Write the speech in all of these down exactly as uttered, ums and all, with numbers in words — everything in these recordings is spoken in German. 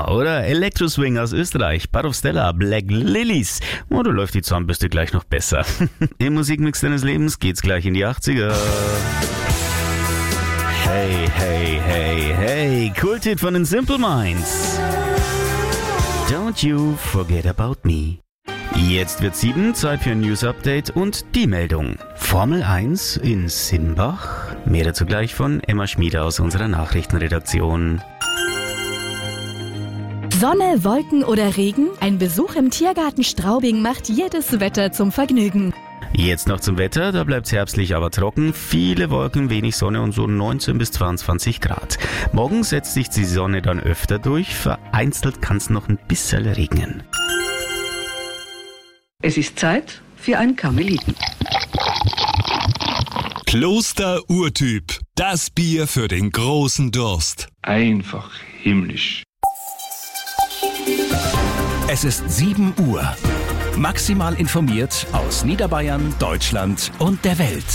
Hammer, oder? Elektroswing aus Österreich, Part of Stella, Black Lilies. Oh, da läuft die Zahnbürste gleich noch besser. Im Musikmix deines Lebens geht's gleich in die achtziger. Hey, hey, hey, hey, Kulthit von den Simple Minds. Don't you forget about me. Jetzt wird sieben, Zeit für ein News-Update und die Meldung. Formel eins in Simbach. Mehr dazu gleich von Emma Schmieder aus unserer Nachrichtenredaktion. Sonne, Wolken oder Regen? Ein Besuch im Tiergarten Straubing macht jedes Wetter zum Vergnügen. Jetzt noch zum Wetter, da bleibt's herbstlich, aber trocken. Viele Wolken, wenig Sonne und so neunzehn bis zweiundzwanzig Grad. Morgen setzt sich die Sonne dann öfter durch, vereinzelt kann's noch ein bisschen regnen. Es ist Zeit für ein Karmeliten. Kloster Urtyp, das Bier für den großen Durst. Einfach himmlisch. Es ist sieben Uhr. Maximal informiert aus Niederbayern, Deutschland und der Welt.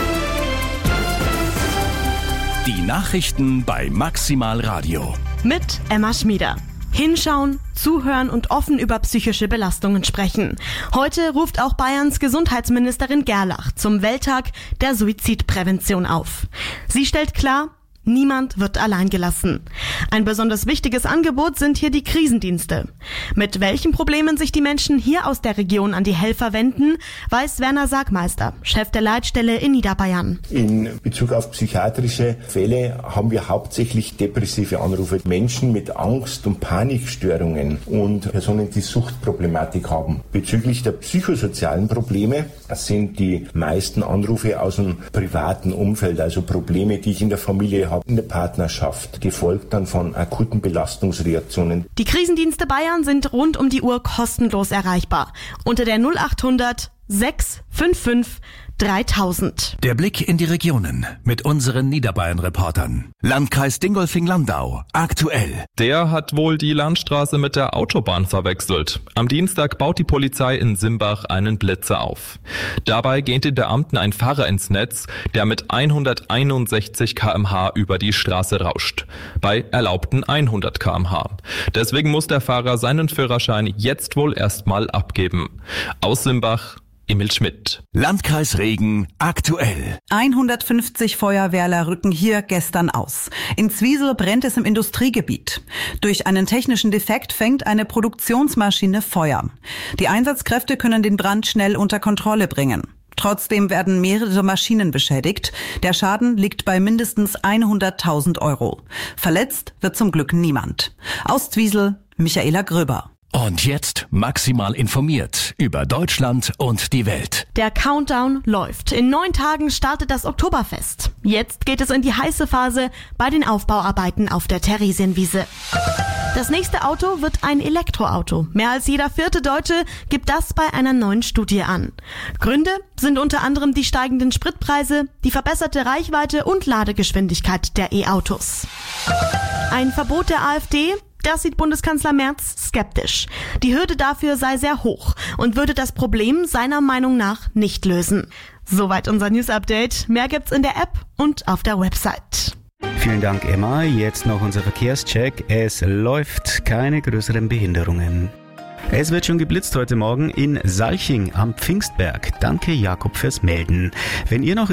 Die Nachrichten bei Maximal Radio. Mit Emma Schmieder. Hinschauen, zuhören und offen über psychische Belastungen sprechen. Heute ruft auch Bayerns Gesundheitsministerin Gerlach zum Welttag der Suizidprävention auf. Sie stellt klar, niemand wird allein gelassen. Ein besonders wichtiges Angebot sind hier die Krisendienste. Mit welchen Problemen sich die Menschen hier aus der Region an die Helfer wenden, weiß Werner Sagmeister, Chef der Leitstelle in Niederbayern. In Bezug auf psychiatrische Fälle haben wir hauptsächlich depressive Anrufe. Menschen mit Angst- und Panikstörungen und Personen, die Suchtproblematik haben. Bezüglich der psychosozialen Probleme sind die meisten Anrufe aus dem privaten Umfeld, also Probleme, die ich in der Familie habe, in der Partnerschaft, gefolgt dann von akuten Belastungsreaktionen. Die Krisendienste Bayern sind rund um die Uhr kostenlos erreichbar. Unter der null acht hundert sechs fünf fünf dreitausend. Der Blick in die Regionen mit unseren Niederbayern-Reportern. Landkreis Dingolfing-Landau, aktuell. Der hat wohl die Landstraße mit der Autobahn verwechselt. Am Dienstag baut die Polizei in Simbach einen Blitzer auf. Dabei geht den Beamten ein Fahrer ins Netz, der mit hunderteinundsechzig Kilometer pro Stunde über die Straße rauscht. Bei erlaubten hundert Kilometer pro Stunde. Deswegen muss der Fahrer seinen Führerschein jetzt wohl erstmal abgeben. Aus Simbach, Emil Schmidt. Landkreis Regen, aktuell. hundertfünfzig Feuerwehrler rücken hier gestern aus. In Zwiesel brennt es im Industriegebiet. Durch einen technischen Defekt fängt eine Produktionsmaschine Feuer. Die Einsatzkräfte können den Brand schnell unter Kontrolle bringen. Trotzdem werden mehrere Maschinen beschädigt. Der Schaden liegt bei mindestens hunderttausend Euro. Verletzt wird zum Glück niemand. Aus Zwiesel, Michaela Gröber. Und jetzt maximal informiert über Deutschland und die Welt. Der Countdown läuft. In neun Tagen startet das Oktoberfest. Jetzt geht es in die heiße Phase bei den Aufbauarbeiten auf der Theresienwiese. Das nächste Auto wird ein Elektroauto. Mehr als jeder vierte Deutsche gibt das bei einer neuen Studie an. Gründe sind unter anderem die steigenden Spritpreise, die verbesserte Reichweite und Ladegeschwindigkeit der E-Autos. Ein Verbot der AfD? Das sieht Bundeskanzler Merz skeptisch. Die Hürde dafür sei sehr hoch und würde das Problem seiner Meinung nach nicht lösen. Soweit unser News-Update. Mehr gibt's in der App und auf der Website. Vielen Dank, Emma. Jetzt noch unser Verkehrscheck. Es läuft, keine größeren Behinderungen. Es wird schon geblitzt heute Morgen in Salching am Pfingstberg. Danke, Jakob, fürs Melden. Wenn ihr noch